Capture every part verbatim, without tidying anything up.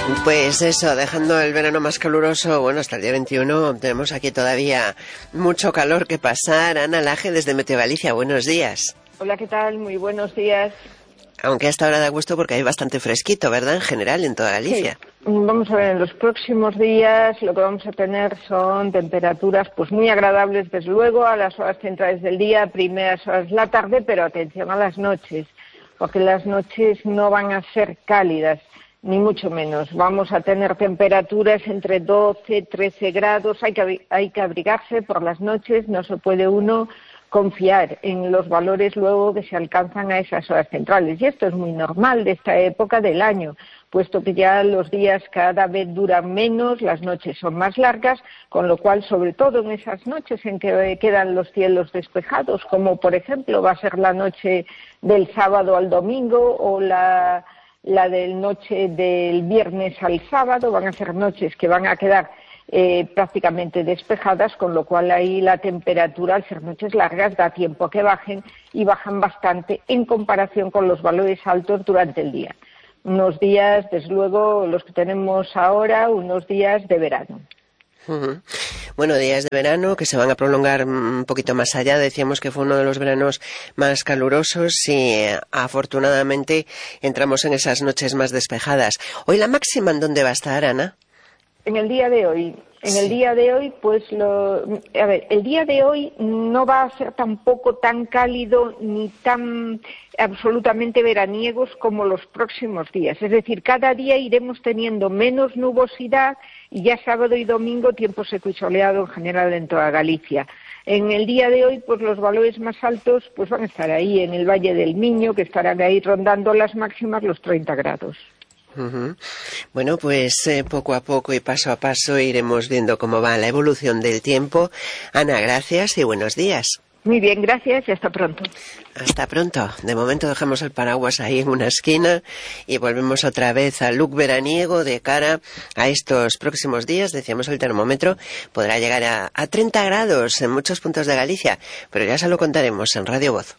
Pues eso, dejando el verano más caluroso, bueno, hasta el día veintiuno tenemos aquí todavía mucho calor que pasar. Ana Laje desde Meteo Galicia, buenos días. Hola, ¿qué tal? Muy buenos días. Aunque hasta ahora da gusto porque hay bastante fresquito, ¿verdad? En general, en toda Galicia. Sí. Vamos a ver, en los próximos días lo que vamos a tener son temperaturas pues muy agradables, desde luego, a las horas centrales del día, primeras horas de la tarde, pero atención a las noches, porque las noches no van a ser cálidas, ni mucho menos. Vamos a tener temperaturas entre doce, trece grados, hay que, hay que abrigarse por las noches, no se puede uno confiar en los valores luego que se alcanzan a esas horas centrales. Y esto es muy normal de esta época del año, puesto que ya los días cada vez duran menos, las noches son más largas, con lo cual, sobre todo en esas noches en que quedan los cielos despejados, como por ejemplo va a ser la noche del sábado al domingo o la, la del noche del viernes al sábado, van a ser noches que van a quedar Eh, prácticamente despejadas, con lo cual ahí la temperatura, al ser noches largas, da tiempo a que bajen y bajan bastante en comparación con los valores altos durante el día. Unos días, desde luego, los que tenemos ahora, unos días de verano. Uh-huh. Bueno, días de verano que se van a prolongar un poquito más allá. Decíamos que fue uno de los veranos más calurosos y eh, afortunadamente entramos en esas noches más despejadas. Hoy la máxima, ¿en dónde va a estar, Ana? En el día de hoy, en el día de hoy, pues lo, a ver, el día de hoy no va a ser tampoco tan cálido ni tan absolutamente veraniegos como los próximos días. Es decir, cada día iremos teniendo menos nubosidad y ya sábado y domingo tiempo seco y soleado en general en toda Galicia. En el día de hoy, pues los valores más altos pues van a estar ahí en el Valle del Miño, que estarán ahí rondando las máximas los treinta grados. Uh-huh. Bueno, pues eh, poco a poco y paso a paso iremos viendo cómo va la evolución del tiempo. Ana, gracias y buenos días. Muy bien, gracias y hasta pronto. Hasta pronto. De momento dejamos el paraguas ahí en una esquina y volvemos otra vez al look veraniego de cara a estos próximos días. Decíamos, el termómetro podrá llegar a, a treinta grados en muchos puntos de Galicia, pero ya se lo contaremos en Radio Voz.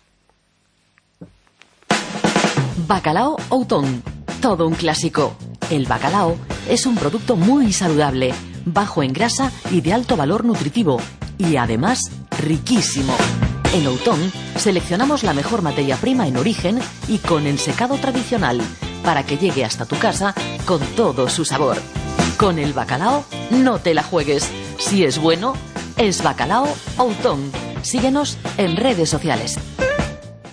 Bacalao Outón. Todo un clásico. El bacalao es un producto muy saludable, bajo en grasa y de alto valor nutritivo, y además riquísimo. En Outón seleccionamos la mejor materia prima en origen y con ensecado tradicional, para que llegue hasta tu casa con todo su sabor. Con el bacalao no te la juegues. Si es bueno, es Bacalao Outón. Síguenos en redes sociales.